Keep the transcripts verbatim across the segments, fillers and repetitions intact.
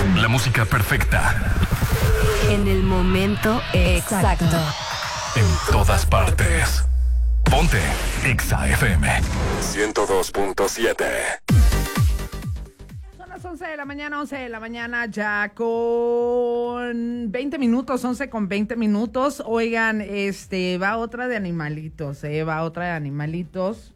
La música perfecta. En el momento exacto. En todas partes. Ponte Exa F M ciento dos punto siete. Son las once de la mañana, once de la mañana ya con veinte minutos, once con veinte minutos. Oigan, este, va otra de animalitos, eh, va otra de animalitos.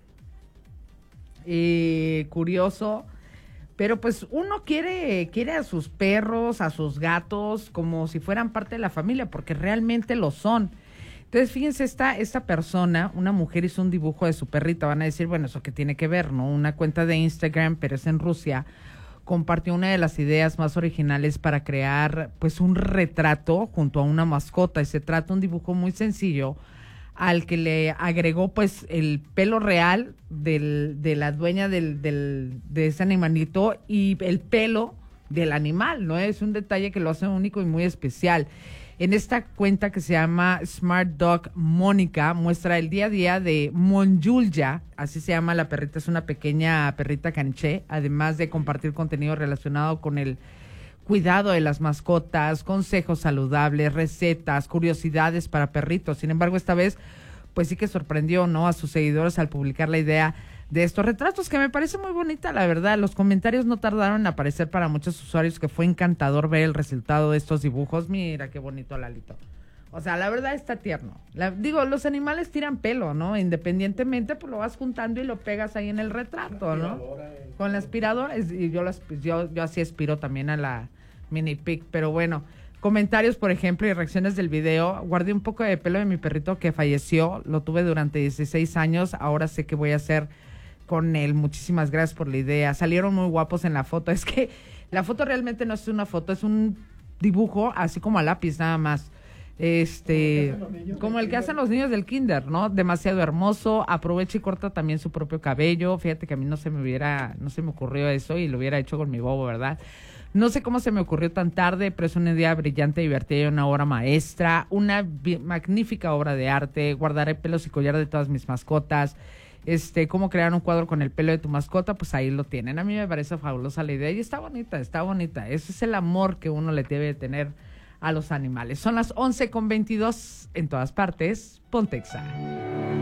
Eh, curioso. Pero pues uno quiere, quiere a sus perros, a sus gatos, como si fueran parte de la familia, porque realmente lo son. Entonces, fíjense, esta, esta persona, una mujer hizo un dibujo de su perrita. Van a decir, bueno, ¿eso qué tiene que ver, no? Una cuenta de Instagram, pero es en Rusia, compartió una de las ideas más originales para crear, pues, un retrato junto a una mascota. Y se trata de un dibujo muy sencillo, al que le agregó, pues, el pelo real del, de la dueña del, del, de ese animalito y el pelo del animal, ¿no? Es un detalle que lo hace único y muy especial. En esta cuenta que se llama Smart Dog Mónica, muestra el día a día de Monjulia, así se llama la perrita, es una pequeña perrita caniche, además de compartir contenido relacionado con el cuidado de las mascotas, consejos saludables, recetas, curiosidades para perritos. Sin embargo, esta vez, pues sí que sorprendió, ¿no?, a sus seguidores al publicar la idea de estos retratos, que me parece muy bonita, la verdad. Los comentarios no tardaron en aparecer para muchos usuarios, que fue encantador ver el resultado de estos dibujos. Mira qué bonito, Lalito. O sea, la verdad está tierno. La, digo, los animales tiran pelo, ¿no? Independientemente, pues lo vas juntando y lo pegas ahí en el retrato, ¿no? Con la aspiradora. Y yo, las, yo, yo así aspiro también a la mini pig, pero bueno. Comentarios, por ejemplo, y reacciones del video. Guardé un poco de pelo de mi perrito que falleció. Lo tuve durante dieciséis años. Ahora sé qué voy a hacer con él. Muchísimas gracias por la idea. Salieron muy guapos en la foto. Es que la foto realmente no es una foto, es un dibujo así como a lápiz nada más. Este, como el que hacen los niños del kinder, ¿no? Demasiado hermoso. Aprovecha y corta también su propio cabello. Fíjate que a mí no se me hubiera, no se me ocurrió eso y lo hubiera hecho con mi bobo, ¿verdad? No sé cómo se me ocurrió tan tarde, pero es una idea brillante, divertida y una obra maestra. Una magnífica obra de arte. Guardaré pelos y collar de todas mis mascotas. Este, cómo crear un cuadro con el pelo de tu mascota, pues ahí lo tienen. A mí me parece fabulosa la idea y está bonita, está bonita. Ese es el amor que uno le debe tener a los animales. Son las once con veintidós en todas partes. Ponte Exa.